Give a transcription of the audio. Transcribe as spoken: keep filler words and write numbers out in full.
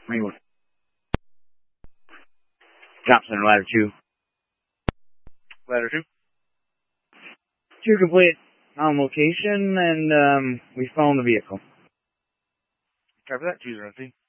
Ringwood. Thompson, ladder two. Ladder two. Two complete on location, and um, we found the vehicle. Copy that. Two zero three.